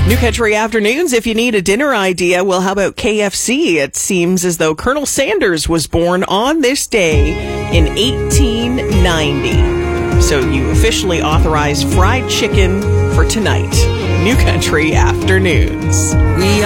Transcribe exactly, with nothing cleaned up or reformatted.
New Country Afternoons, if you need a dinner idea, well, how about K F C? It seems as though Colonel Sanders was born on this day in eighteen ninety. So you officially authorized fried chicken for tonight. New Country Afternoons. We